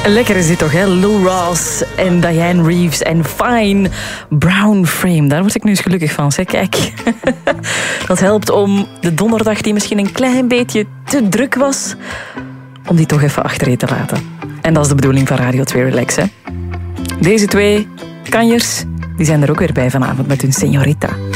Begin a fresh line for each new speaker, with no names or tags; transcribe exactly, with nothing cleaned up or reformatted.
Lekker is dit toch, hè? Lou Rawls en Diane Reeves en Fine Brown Frame. Daar word ik nu eens gelukkig van, zeg. Kijk. Dat helpt om de donderdag die misschien een klein beetje te druk was, om die toch even achter je te laten. En dat is de bedoeling van Radio twee Relax, hè? Deze twee kanjers, die zijn er ook weer bij vanavond met hun Señorita.